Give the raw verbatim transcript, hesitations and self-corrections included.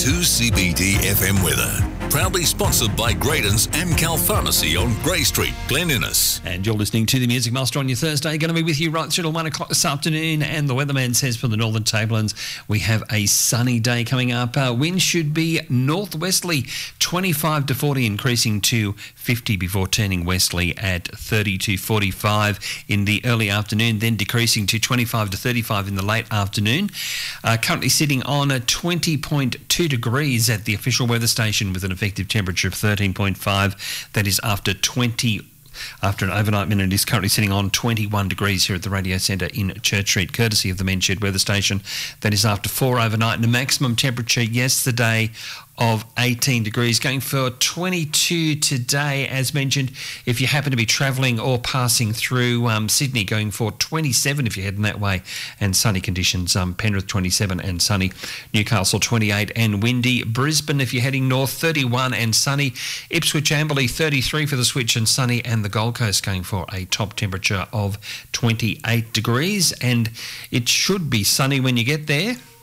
two C B D F M weather. Proudly sponsored by Graydon's Amcal Pharmacy on Grey Street, Glen Innes. And you're listening to the Music Master on your Thursday. Going to be with you right through till one o'clock this afternoon. And the weatherman says for the Northern Tablelands, we have a sunny day coming up. Uh, wind should be northwesterly, twenty-five to forty, increasing to fifty before turning westerly at thirty to forty-five in the early afternoon, then decreasing to twenty-five to thirty-five in the late afternoon. Uh, currently sitting on a twenty point two degrees at the official weather station with an effective temperature of thirteen point five. That is after twenty After an overnight minute, it is currently sitting on twenty-one degrees here at the Radio Centre in Church Street, courtesy of the Menshed Weather Station. That is after four overnight, and the maximum temperature yesterday of eighteen degrees, going for twenty-two today, as mentioned. If you happen to be travelling or passing through um, Sydney, going for twenty-seven if you're heading that way, and sunny conditions, um, Penrith twenty-seven and sunny, Newcastle twenty-eight and windy, Brisbane if you're heading north thirty-one and sunny, Ipswich Amberley thirty-three for the switch and sunny, and the Gold Coast going for a top temperature of twenty-eight degrees, and it should be sunny when you get there.